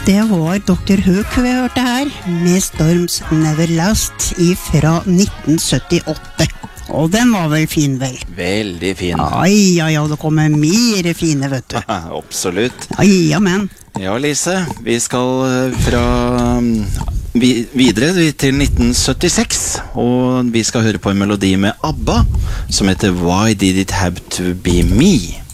Det var Dr. Hook vi hørte her, med Storms Never Last fra 1978. Og den var vel fin, vel? Veldig fin. Ja, det kommer mer fine, vet du. Absolutt. Ja, men. Ja, Lise, vi skal videre til 1976, og vi skal høre på en melodi med ABBA, som heter Why Did It Have To Be Me?